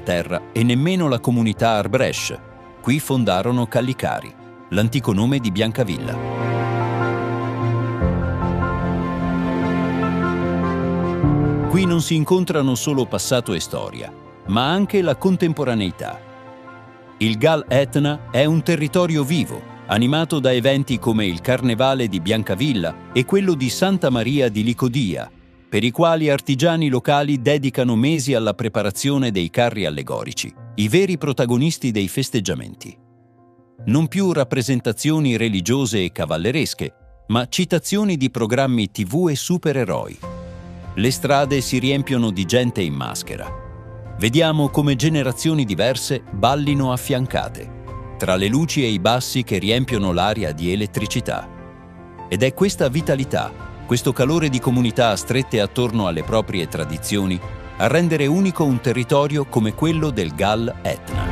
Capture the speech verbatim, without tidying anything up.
terra e nemmeno la comunità Arbresh. Qui fondarono Callicari, l'antico nome di Biancavilla. Qui non si incontrano solo passato e storia, ma anche la contemporaneità. Il Gal Etna è un territorio vivo, animato da eventi come il Carnevale di Biancavilla e quello di Santa Maria di Licodia, per i quali artigiani locali dedicano mesi alla preparazione dei carri allegorici, i veri protagonisti dei festeggiamenti. Non più rappresentazioni religiose e cavalleresche, ma citazioni di programmi tivù e supereroi. Le strade si riempiono di gente in maschera. Vediamo come generazioni diverse ballino affiancate, tra le luci e i bassi che riempiono l'aria di elettricità. Ed è questa vitalità, questo calore di comunità strette attorno alle proprie tradizioni, a rendere unico un territorio come quello del Gal Etna.